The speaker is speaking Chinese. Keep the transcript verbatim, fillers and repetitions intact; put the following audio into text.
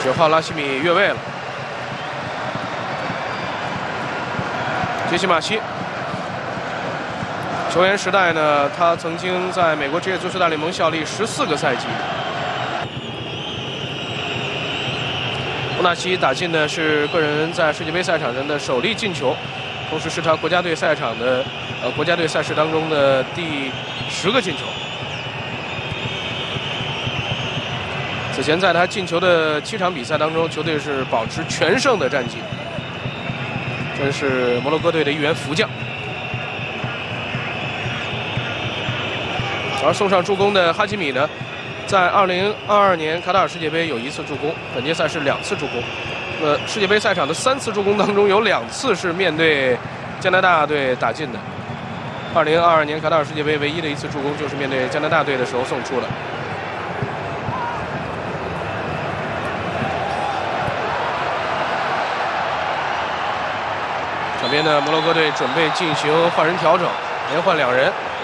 九号拉希米越位了。杰西马西，球员时代呢，他曾经在美国职业足球大联盟效力十四个赛季。乌纳西打进的是个人在世界杯赛场上的首粒进球，同时是他国家队赛场的呃国家队赛事当中的第十个进球。此前在他进球的七场比赛当中，球队是保持全胜的战绩。 真是摩洛哥队的一员福将。而送上助攻的哈基米呢，在二零二二年卡塔尔世界杯有一次助攻，本届赛事两次助攻。呃，世界杯赛场的三次助攻当中，有两次是面对加拿大队打进的。二零二二年卡塔尔世界杯唯一的一次助攻就是面对加拿大队的时候送出了。 场边的摩洛哥队准备进行换人调整，连换两人。